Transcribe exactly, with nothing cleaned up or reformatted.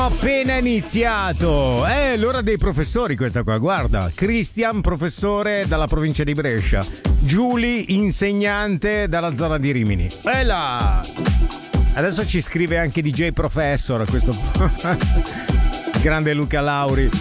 Appena iniziato, è l'ora dei professori questa qua, guarda. Christian, professore dalla provincia di Brescia. Giulia, insegnante dalla zona di Rimini. E là! Adesso ci scrive anche D J Professor a questo grande Luca Lauri.